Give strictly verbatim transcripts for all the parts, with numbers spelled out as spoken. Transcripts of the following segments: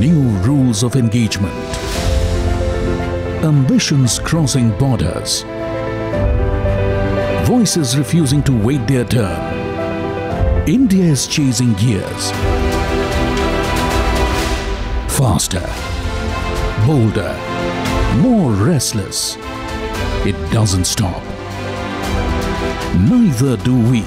New rules of engagement. Ambitions crossing borders. Voices refusing to wait their turn. India is chasing gears. Faster, bolder, more restless. It doesn't stop. Neither do we.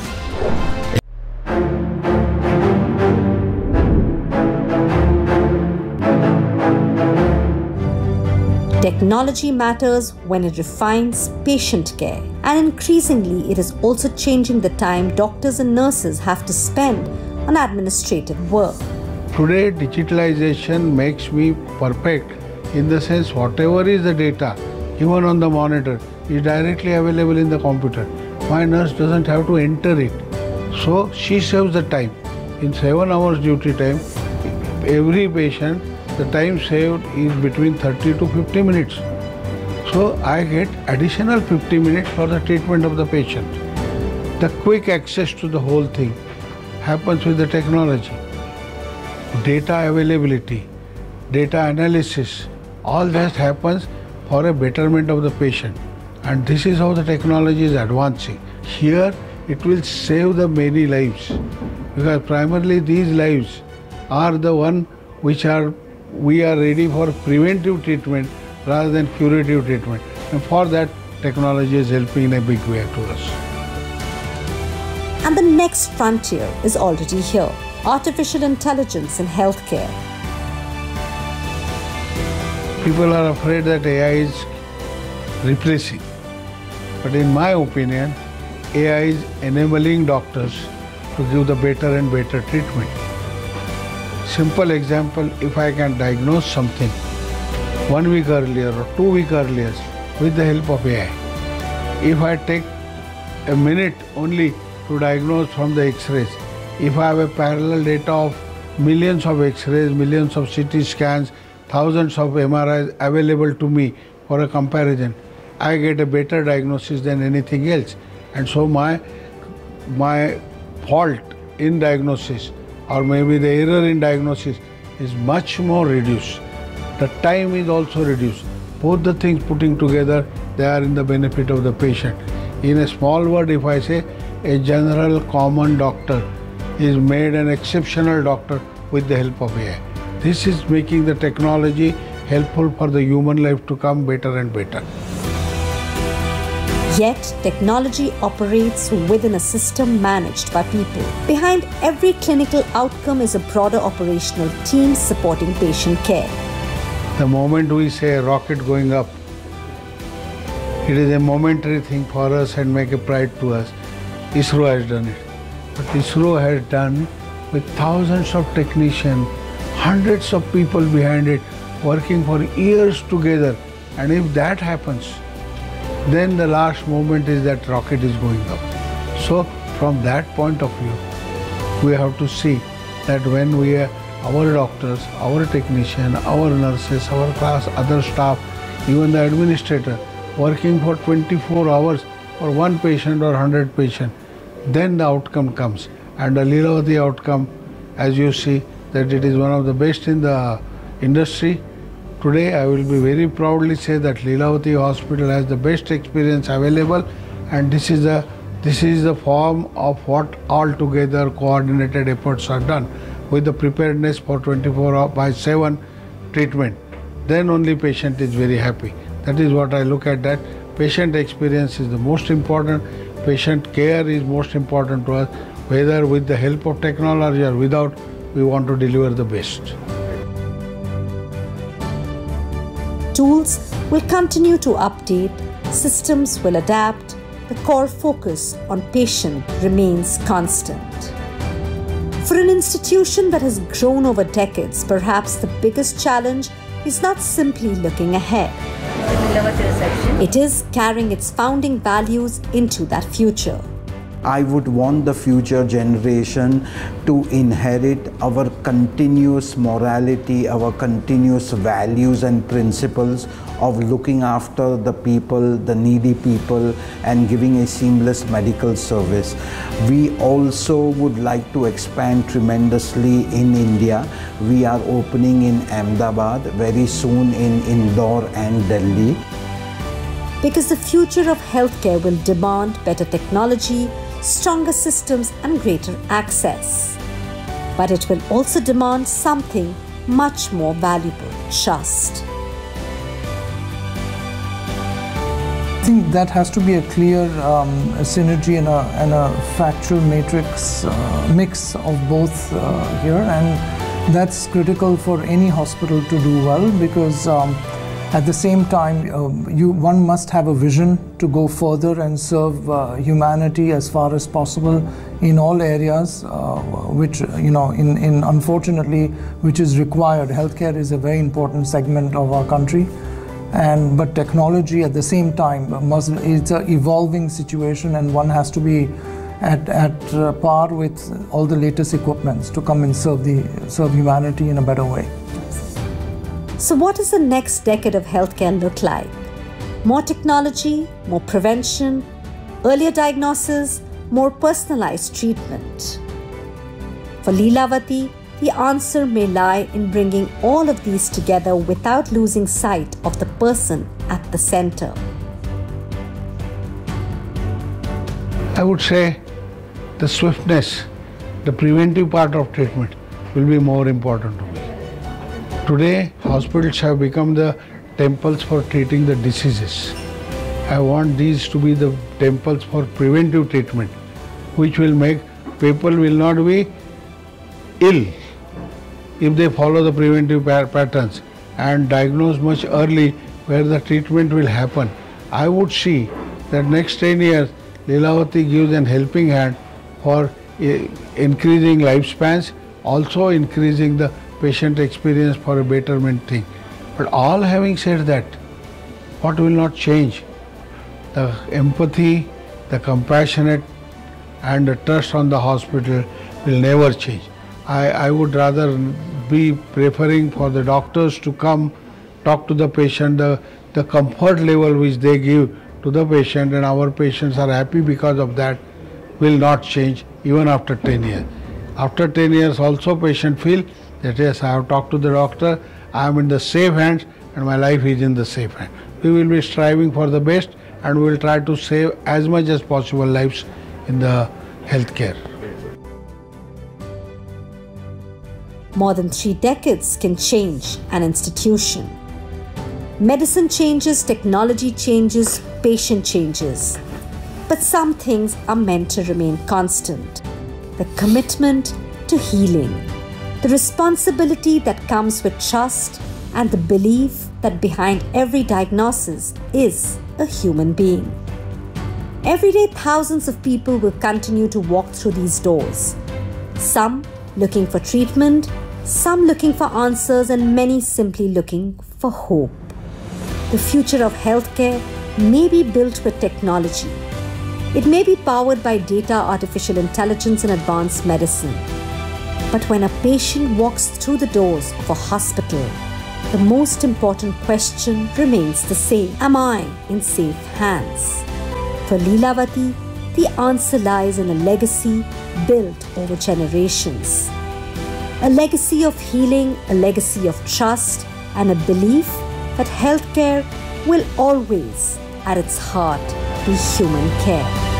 Technology matters when it refines patient care, and increasingly it is also changing the time doctors and nurses have to spend on administrative work. Today, digitalization makes me perfect in the sense whatever is the data, even on the monitor, is directly available in the computer. My nurse doesn't have to enter it. So she saves the time. In seven hours duty time, every patient, the time saved is between thirty to fifty minutes. So I get additional fifty minutes for the treatment of the patient. The quick access to the whole thing happens with the technology. Data availability, data analysis, all that happens for a betterment of the patient. And this is how the technology is advancing. Here it will save the many lives, because primarily these lives are the one which are we are ready for preventive treatment rather than curative treatment. And for that, technology is helping in a big way to us. And the next frontier is already here: artificial intelligence in healthcare. People are afraid that A I is replacing. But in my opinion, A I is enabling doctors to give the better and better treatment. Simple example, if I can diagnose something one week earlier or two weeks earlier with the help of A I, if I take a minute only to diagnose from the X-rays, if I have a parallel data of millions of X-rays, millions of C T scans, thousands of M R Is available to me for a comparison, I get a better diagnosis than anything else. And so my, my fault in diagnosis, or maybe the error in diagnosis, is much more reduced. The time is also reduced. Both the things putting together, they are in the benefit of the patient. In a small word, if I say, a general common doctor is made an exceptional doctor with the help of A I. This is making the technology helpful for the human life to come better and better. Yet, technology operates within a system managed by people. Behind every clinical outcome is a broader operational team supporting patient care. The moment we say a rocket going up, it is a momentary thing for us and make a pride to us. ISRO has done it. But ISRO has done with thousands of technicians, hundreds of people behind it, working for years together. And if that happens, then the last moment is that rocket is going up. So from that point of view, we have to see that when we are, our doctors, our technicians, our nurses, our class, other staff, even the administrator, working for twenty-four hours for one patient or one hundred patients, then the outcome comes. And the Lilavati outcome, as you see, that it is one of the best in the industry. Today, I will be very proudly say that Lilavati Hospital has the best experience available, and this is the this is the form of what altogether coordinated efforts are done with the preparedness for twenty-four by seven treatment. Then only patient is very happy. That is what I look at, that patient experience is the most important. Patient care is most important to us. Whether with the help of technology or without, we want to deliver the best. Tools will continue to update, systems will adapt, the core focus on patient remains constant. For an institution that has grown over decades, perhaps the biggest challenge is not simply looking ahead. It is carrying its founding values into that future. I would want the future generation to inherit our continuous morality, our continuous values and principles of looking after the people, the needy people, and giving a seamless medical service. We also would like to expand tremendously in India. We are opening in Ahmedabad, very soon in Indore and Delhi. Because the future of healthcare will demand better technology, stronger systems, and greater access. But it will also demand something much more valuable: trust. I think that has to be a clear um, a synergy and a, and a factual matrix uh, mix of both uh, here, and that's critical for any hospital to do well, because um, at the same time uh, you one must have a vision to go further and serve uh, humanity as far as possible in all areas, uh, which you know in, in unfortunately which is required. Healthcare is a very important segment of our country. And but technology at the same time must, it's an evolving situation, and one has to be at, at uh, par with all the latest equipments to come and serve the serve humanity in a better way. So what does the next decade of healthcare look like? More technology, more prevention, earlier diagnosis, more personalized treatment. For Leelavati, the answer may lie in bringing all of these together without losing sight of the person at the center. I would say the swiftness, the preventive part of treatment will be more important to me. Today, hospitals have become the temples for treating the diseases. I want these to be the temples for preventive treatment, which will make people will not be ill if they follow the preventive patterns and diagnose much early where the treatment will happen. I would see that next ten years Leelavati gives an helping hand for increasing lifespans, also increasing the patient experience for a betterment thing. But all having said that, what will not change? The empathy, the compassionate and the trust on the hospital will never change. I, I would rather be preferring for the doctors to come talk to the patient, the, the comfort level which they give to the patient, and our patients are happy because of that, will not change even after ten years. After ten years also patient feel that yes, I have talked to the doctor, I am in the safe hands and my life is in the safe hands. We will be striving for the best and we will try to save as much as possible lives in the healthcare. More than three decades can change an institution. Medicine changes, technology changes, patient changes. But some things are meant to remain constant. The commitment to healing, the responsibility that comes with trust, and the belief that behind every diagnosis is a human being. Every day, thousands of people will continue to walk through these doors. Some looking for treatment, some looking for answers, and many simply looking for hope. The future of healthcare may be built with technology. It may be powered by data, artificial intelligence, and advanced medicine. But when a patient walks through the doors of a hospital, the most important question remains the same. Am I in safe hands? For Leelavati, the answer lies in a legacy built over generations. A legacy of healing, a legacy of trust, and a belief that healthcare will always, at its heart, be human care.